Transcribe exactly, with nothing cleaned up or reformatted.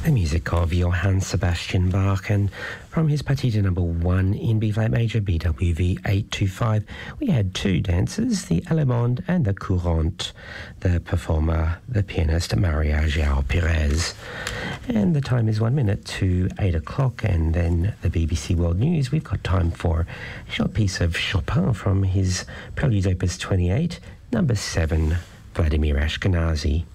The music of Johann Sebastian Bach, and from his Partita number one in B-flat major, B W V eight two five, we had two dancers, the Allemande and the Courante, the performer, the pianist Maria João Pires. And the time is one minute to eight o'clock, and then the B B C World News. We've got time for a short piece of Chopin from his Preludes Opus twenty-eight, number seven, Vladimir Ashkenazy.